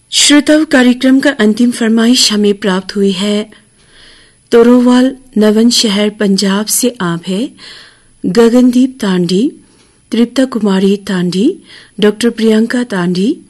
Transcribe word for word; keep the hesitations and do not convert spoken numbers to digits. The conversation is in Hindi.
श्रोताओं, कार्यक्रम का अंतिम फरमाइश हमें प्राप्त हुई है तोरोवाल नवन शहर पंजाब से। आप है गगनदीप तांडी, तृप्ता कुमारी तांडी, डॉक्टर प्रियंका तांडी,